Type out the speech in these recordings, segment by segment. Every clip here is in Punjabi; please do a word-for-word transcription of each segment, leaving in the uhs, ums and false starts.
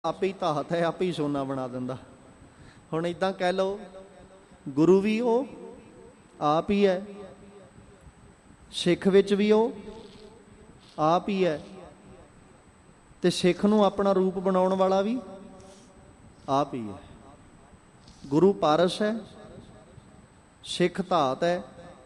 ਆਪੇ ਹੀ ਧਾਤ ਹੈ, ਆਪੇ ਹੀ ਸੋਨਾ ਬਣਾ ਦਿੰਦਾ। ਹੁਣ ਇੱਦਾਂ ਕਹਿ ਲਓ, ਗੁਰੂ ਵੀ ਉਹ ਆਪ ਹੀ ਹੈ, ਸਿੱਖ ਵਿੱਚ ਵੀ ਉਹ ਆਪ ਹੀ ਹੈ, ਤੇ ਸਿੱਖ ਨੂੰ ਆਪਣਾ ਰੂਪ ਬਣਾਉਣ ਵਾਲਾ ਵੀ ਆਪ ਹੀ ਹੈ। ਗੁਰੂ ਪਾਰਸ ਹੈ, ਸਿੱਖ ਧਾਤ ਹੈ।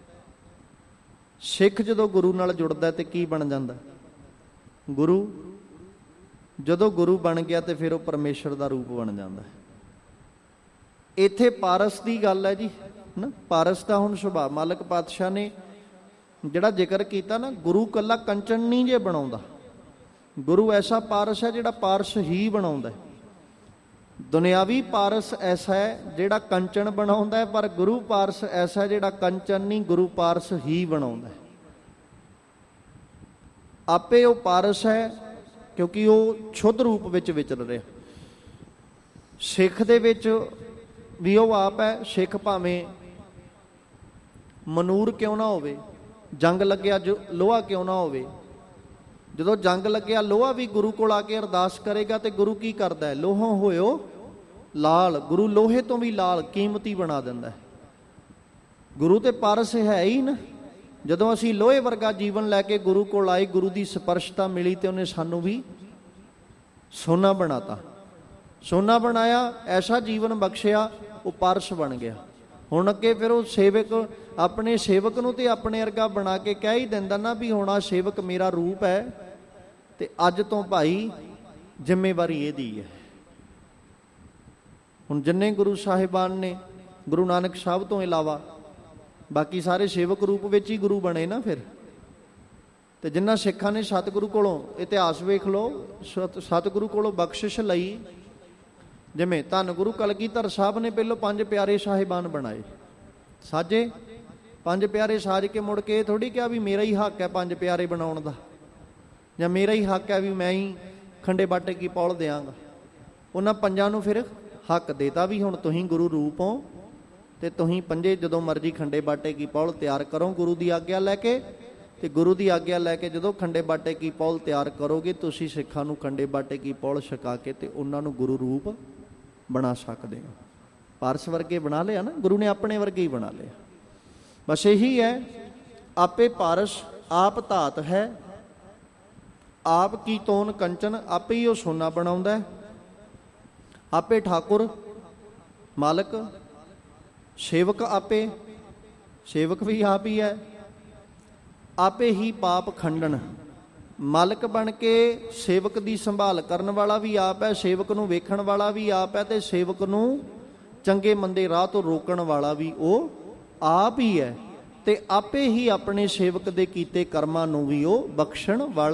ਸਿੱਖ ਜਦੋਂ ਗੁਰੂ ਨਾਲ ਜੁੜਦਾ ਤੇ ਕੀ ਬਣ ਜਾਂਦਾ? ਗੁਰੂ। ਜਦੋਂ ਗੁਰੂ ਬਣ ਗਿਆ ਤੇ ਫਿਰ ਉਹ ਪਰਮੇਸ਼ਰ ਦਾ ਰੂਪ ਬਣ ਜਾਂਦਾ। ਇੱਥੇ ਪਾਰਸ ਦੀ ਗੱਲ ਹੈ ਜੀ, ਨਾ ਪਾਰਸ ਦਾ ਹੁਣ ਸੁਭਾਅ ਮਾਲਕ ਪਾਤਸ਼ਾਹ ਨੇ ਜਿਹੜਾ ਜ਼ਿਕਰ ਕੀਤਾ ਨਾ, ਗੁਰੂ ਕੱਲਾ ਕੰਚਨ ਨਹੀਂ ਜੇ ਬਣਾਉਂਦਾ। ਗੁਰੂ ਐਸਾ ਪਾਰਸ ਹੈ ਜਿਹੜਾ ਪਾਰਸ ਹੀ ਬਣਾਉਂਦਾ। ਦੁਨਿਆਵੀ ਪਾਰਸ ਐਸਾ ਹੈ ਜਿਹੜਾ ਕੰਚਨ ਬਣਾਉਂਦਾ ਹੈ, ਪਰ ਗੁਰੂ ਪਾਰਸ ਐਸਾ ਜਿਹੜਾ ਕੰਚਨ ਨਹੀਂ, ਗੁਰੂ ਪਾਰਸ ਹੀ ਬਣਾਉਂਦਾ। ਆਪੇ ਉਹ ਪਾਰਸ ਹੈ ਕਿਉਂਕਿ ਉਹ ਸ਼ੁੱਧ ਰੂਪ ਵਿੱਚ ਵਿਚਰ ਰਿਹਾ। ਸਿੱਖ ਦੇ ਵਿੱਚ ਵੀ ਉਹ ਆਪ ਹੈ। ਸਿੱਖ ਭਾਵੇਂ ਮਨੂਰ ਕਿਉਂ ਨਾ ਹੋਵੇ, ਜੰਗ ਲੱਗਿਆ ਜੋ ਲੋਹਾ ਕਿਉਂ ਨਾ ਹੋਵੇ, ਜਦੋਂ ਜੰਗ ਲੱਗਿਆ ਲੋਹਾ ਵੀ ਗੁਰੂ ਕੋਲ ਆ ਕੇ ਅਰਦਾਸ ਕਰੇਗਾ ਤੇ ਗੁਰੂ ਕੀ ਕਰਦਾ ਹੈ? ਲੋਹੋਂ ਹੋਇਓ ਲਾਲ। ਗੁਰੂ ਲੋਹੇ ਤੋਂ ਵੀ ਲਾਲ ਕੀਮਤੀ ਬਣਾ ਦਿੰਦਾ ਹੈ। ਗੁਰੂ ਤੇ ਪਾਰਸ ਹੈ ਹੀ ਨਾ। ਜਦੋਂ ਅਸੀਂ ਲੋਹੇ ਵਰਗਾ ਜੀਵਨ ਲੈ ਕੇ ਗੁਰੂ ਕੋਲ ਆਏ, ਗੁਰੂ ਦੀ ਸਪਰਸ਼ਤਾ ਮਿਲੀ ਤੇ ਉਹਨੇ ਸਾਨੂੰ ਵੀ ਸੋਨਾ ਬਣਾਤਾ। ਸੋਨਾ ਬਣਾਇਆ, ਐਸਾ ਜੀਵਨ ਬਖਸ਼ਿਆ, ਉਹ ਪਾਰਸ ਬਣ ਗਿਆ। ਹੁਣ ਅੱਗੇ ਫਿਰ ਉਹ ਸੇਵਕ ਆਪਣੇ ਸੇਵਕ ਨੂੰ ਤੇ ਆਪਣੇ ਵਰਗਾ ਬਣਾ ਕੇ ਕਹਿ ਹੀ ਦਿੰਦਾ ਨਾ ਵੀ ਹੁਣ ਆਹ ਸੇਵਕ ਮੇਰਾ ਰੂਪ ਹੈ ਤੇ ਅੱਜ ਤੋਂ ਭਾਈ ਜ਼ਿੰਮੇਵਾਰੀ ਇਹਦੀ ਹੈ। ਹੁਣ ਜਿੰਨੇ ਗੁਰੂ ਸਾਹਿਬਾਨ ਨੇ, ਗੁਰੂ ਨਾਨਕ ਸਾਹਿਬ ਤੋਂ ਇਲਾਵਾ ਬਾਕੀ ਸਾਰੇ ਸੇਵਕ ਰੂਪ ਵਿੱਚ ਹੀ ਗੁਰੂ ਬਣੇ ਨਾ ਫਿਰ। ਤੇ ਜਿਨ੍ਹਾਂ ਸਿੱਖਾਂ ਨੇ ਸਤਿਗੁਰੂ ਕੋਲੋਂ, ਇਤਿਹਾਸ ਵੇਖ ਲਓ, ਸਤ ਸਤਿਗੁਰੂ ਕੋਲੋਂ ਬਖਸ਼ਿਸ਼ ਲਈ, ਜਿਵੇਂ ਧੰਨ ਗੁਰੂ ਕਲਗੀਧਰ ਸਾਹਿਬ ਨੇ ਪਹਿਲੋਂ ਪੰਜ ਪਿਆਰੇ ਸਾਹਿਬਾਨ ਬਣਾਏ, ਸਾਜੇ ਪੰਜ ਪਿਆਰੇ ਸਾਜ ਕੇ ਮੁੜ ਕੇ ਇਹ ਥੋੜ੍ਹੀ ਕਿਹਾ ਵੀ ਮੇਰਾ ਹੀ ਹੱਕ ਹੈ ਪੰਜ ਪਿਆਰੇ ਬਣਾਉਣ ਦਾ, ਜਾਂ ਮੇਰਾ ਹੀ ਹੱਕ ਹੈ ਵੀ ਮੈਂ ਹੀ ਖੰਡੇ ਬਾਟੇ ਕੀ ਪੌਲ ਦਿਆਂਗਾ। ਉਹਨਾਂ ਪੰਜਾਂ ਨੂੰ ਫਿਰ ਹੱਕ ਦੇਤਾ ਵੀ ਹੁਣ ਤੁਸੀਂ ਗੁਰੂ ਰੂਪ ਹੋ ਤੇ ਤੁਸੀਂ ਪੰਜੇ ਜਦੋਂ ਮਰਜ਼ੀ ਖੰਡੇ ਬਾਟੇ ਕੀ ਪੌਲ ਤਿਆਰ ਕਰੋ ਗੁਰੂ ਦੀ ਆਗਿਆ ਲੈ ਕੇ। ਤੇ ਗੁਰੂ ਦੀ ਆਗਿਆ ਲੈ ਕੇ ਜਦੋਂ ਖੰਡੇ ਬਾਟੇ ਕੀ ਪੌਲ ਤਿਆਰ ਕਰੋਗੇ, ਤੁਸੀਂ ਸਿੱਖਾਂ ਨੂੰ ਖੰਡੇ ਬਾਟੇ ਕੀ ਪੌਲ ਛਕਾ ਕੇ ਤੇ ਉਹਨਾਂ ਨੂੰ ਗੁਰੂ ਰੂਪ ਬਣਾ ਸਕਦੇ ਹੋ। ਪਾਰਸ ਵਰਗੇ ਬਣਾ ਲਿਆ ਨਾ ਗੁਰੂ ਨੇ, ਆਪਣੇ ਵਰਗੇ ਹੀ ਬਣਾ ਲਿਆ। ਬਸ ਇਹੀ ਹੈ, ਆਪੇ ਪਾਰਸ, ਆਪ ਧਾਤ ਹੈ, ਆਪ ਕੀ ਤੋਨ ਕੰਚਨ, ਆਪੇ ਹੀ ਉਹ ਸੋਨਾ ਬਣਾਉਂਦਾ। ਆਪੇ ਠਾਕੁਰ ਮਾਲਕ, ਸੇਵਕ ਆਪੇ, ਸੇਵਕ ਵੀ ਆਪ ਹੀ ਹੈ। ਆਪੇ ਹੀ ਪਾਪ ਖੰਡਨ, ਮਾਲਕ ਬਣ ਕੇ ਸੇਵਕ ਦੀ ਸੰਭਾਲ ਕਰਨ ਵਾਲਾ ਵੀ ਆਪ ਹੈ, ਸੇਵਕ ਨੂੰ ਵੇਖਣ ਵਾਲਾ ਵੀ ਆਪ ਹੈ, ਤੇ ਸੇਵਕ ਨੂੰ ਚੰਗੇ ਮੰਦੇ ਰਾਹ ਤੋਂ ਰੋਕਣ ਵਾਲਾ ਵੀ ਉਹ ਆਪ ਹੀ ਹੈ। ਤੇ ਆਪੇ ਹੀ ਆਪਣੇ ਸੇਵਕ ਦੇ ਕੀਤੇ ਕਰਮਾਂ ਨੂੰ ਵੀ ਉਹ ਬਖਸ਼ਣ ਵਾਲਾ